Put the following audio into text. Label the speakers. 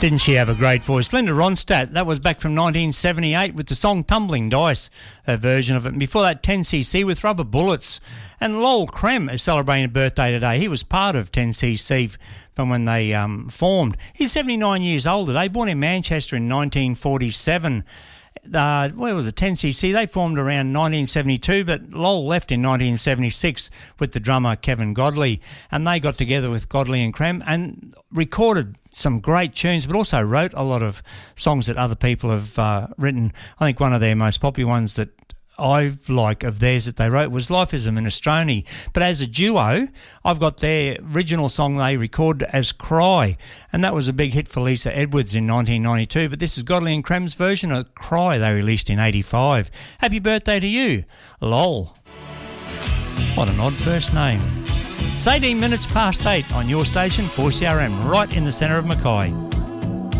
Speaker 1: Didn't she have a great voice? Linda Ronstadt, that was back from 1978 with the song Tumbling Dice, a version of it. And before that, 10cc with Rubber Bullets. And Lol Crem is celebrating a birthday today. He was part of 10cc from when they formed. He's 79 years old today, born in Manchester in 1947. Where was it, 10cc? They formed around 1972, but Lol left in 1976 with the drummer Kevin Godley, and they got together with Godley and Crem and recorded some great tunes, but also wrote a lot of songs that other people have written. I think one of their most popular ones that I like of theirs that they wrote was Life is a Minestrone. But as a duo, I've got their original song they recorded as Cry, and that was a big hit for Lisa Edwards in 1992. But this is Godley and Crem's version of Cry they released in 85. Happy birthday to you, Lol. What an odd first name. It's 18 minutes past 8 on your station, 4CRM, right in the centre of Mackay.